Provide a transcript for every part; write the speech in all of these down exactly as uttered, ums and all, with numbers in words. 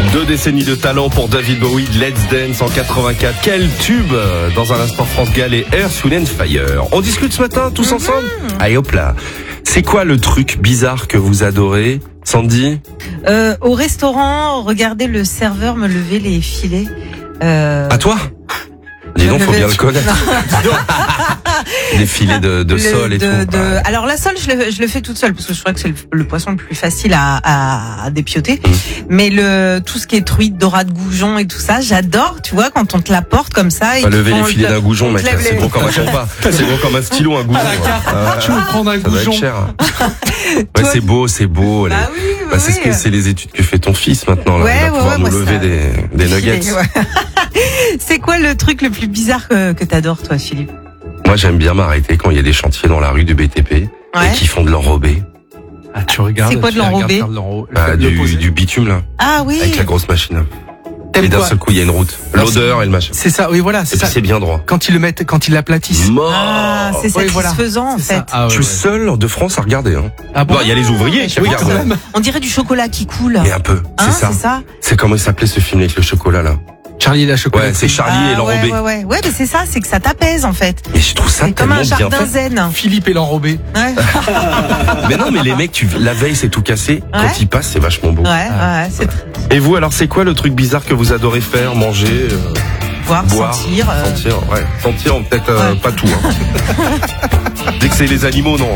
Deux décennies de talent pour David Bowie, Let's Dance en quatre-vingt-quatre. Quel tube! Dans un instant, France Gall et Earth, Wind and Fire. On discute ce matin, tous ensemble? Allez, hop là. C'est quoi le truc bizarre que vous adorez, Sandy? euh, Au restaurant, regardez le serveur me lever les filets. Euh... À toi? Dis donc, faut bien le connaître. Les filets de, de le, sole et de, tout. De... Ouais. Alors la sole, je le, je le fais toute seule parce que je crois que c'est le, le poisson le plus facile à, à, à dépioter. Mmh. Mais le tout ce qui est truite, dorade, goujon et tout ça, j'adore. Tu vois, quand on te l'apporte comme ça. Pas lever les filets d'un goujon, mec. C'est les... gros comme un compas. C'est gros comme un stylo, un goujon. À la carte, ah, tu veux prendre un goujon. Cher. Ouais, c'est beau, c'est beau. Bah les... oui, oui, bah, c'est oui. ce que c'est les études que fait ton fils maintenant. Là. Ouais, Il va ouais, pouvoir ouais, nous bah, lever ça... des, des nuggets. Filets, ouais. C'est quoi le truc le plus bizarre que, que t'adores, toi, Philippe? Moi, j'aime bien m'arrêter quand il y a des chantiers dans la rue du B T P ouais. et qui font de l'enrobé. Ah, tu regardes. C'est quoi de l'enrobé? Ah, du, du bitume, là. Ah oui. Avec la grosse machine. T'aimes et d'un quoi? seul coup, il y a une route. L'odeur et le machin. C'est ça, oui, voilà, c'est et ça. puis c'est bien droit. Quand ils le mettent, quand ils l'aplatissent. Mort. Ah, c'est oui, voilà. satisfaisant, en fait. Ah, ouais, je suis ouais. seul de France à regarder. Hein. Ah bon? Il y a les ouvriers qui oui, regardent. On dirait du chocolat qui coule. Et un peu. Hein, c'est ça. C'est ça. C'est comment il s'appelait ce film avec le chocolat, là? Charlie et la chocolat. Ouais, c'est Charlie ah, et l'enrobé. Ouais, ouais, ouais. Ouais, mais c'est ça, c'est que ça t'apaise, en fait. Et je trouve ça c'est comme tellement un bien jardin fait. zen. Philippe et l'enrobé. Ouais. Mais non, mais les mecs, tu, la veille, c'est tout cassé. Ouais. Quand ils passent, c'est vachement beau. Ouais, ouais, c'est très... Et vous, alors, c'est quoi le truc bizarre que vous adorez faire, manger, euh, Voir, boire, sentir. Euh... sentir, ouais, sentir, peut-être euh, Ouais. pas tout. Hein. Dès que c'est les animaux, non.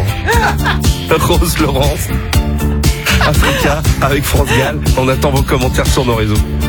Rose Laurence, Africa, avec France Gall. On attend vos commentaires sur nos réseaux.